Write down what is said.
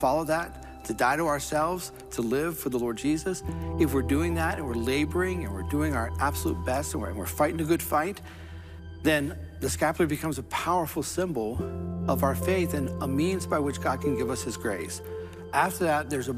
follow that, to die to ourselves, to live for the Lord Jesus, if we're doing that and we're laboring and we're doing our absolute best and we're fighting a good fight, then the scapular becomes a powerful symbol of our faith and a means by which God can give us his grace. After that, there's a